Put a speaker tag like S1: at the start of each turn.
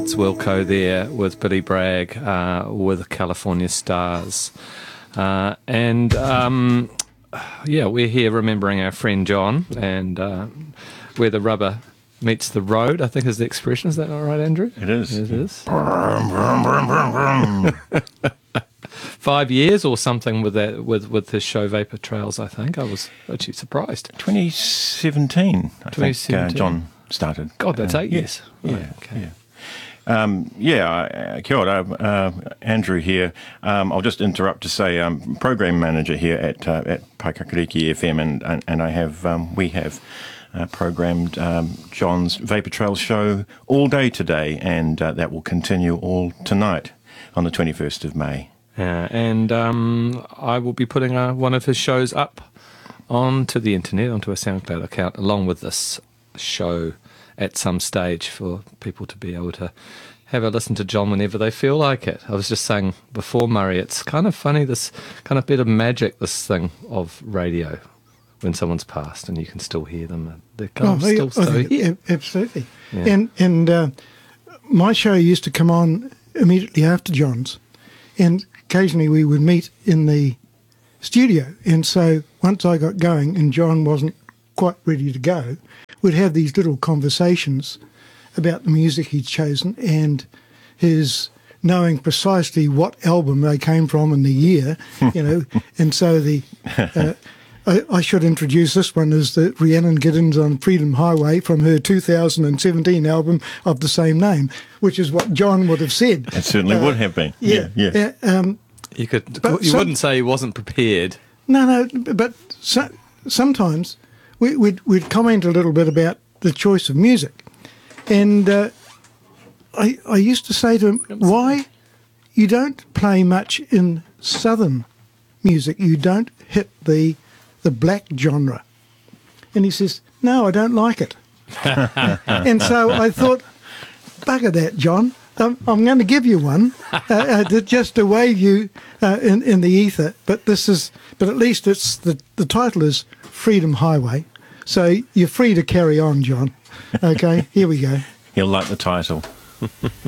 S1: Fats Wilco there with Billy Bragg with California Stars. We're here remembering our friend John, and where the rubber meets the road, I think is the expression. Is that not right, Andrew?
S2: It is.
S1: It is. 5 years or something with that, with his show Vapor Trails, I think. I was actually surprised.
S2: 2017, I think John started.
S1: God, that's 8 years.
S2: Yeah,
S1: right, okay.
S2: yeah. Kia ora, Andrew here. I'll just interrupt to say I'm program manager here at Paikakariki FM, and I have we have programmed John's Vapor Trails show all day today, and that will continue all tonight on the 21st of May.
S1: And I will be putting one of his shows up onto the internet, onto a SoundCloud account, along with this show at some stage for people to be able to have a listen to John whenever they feel like it. I was just saying before, Murray, it's kind of funny, this kind of bit of magic, this thing of radio, when someone's passed and you can still hear them. They're kind of still here.
S3: Yeah, absolutely. Yeah. And my show used to come on immediately after John's, and occasionally we would meet in the studio. And so once I got going and John wasn't quite ready to go, we'd have these little conversations about the music he'd chosen and his knowing precisely what album they came from and the year, you know. And so I should introduce this one as the Rhiannon Giddens on Freedom Highway from her 2017 album of the same name, which is what John would have said.
S2: It certainly would have been.
S3: Yeah.
S1: You wouldn't say he wasn't prepared.
S3: No, but sometimes we'd comment a little bit about the choice of music. And I used to say to him, why you don't play much in Southern music? You don't hit the black genre. And he says, no, I don't like it. And so I thought, bugger that, John. I'm going to give you one, just to wave you in the ether. But at least it's the title is Freedom Highway. So you're free to carry on, John. Okay, here we go.
S2: He'll like the title.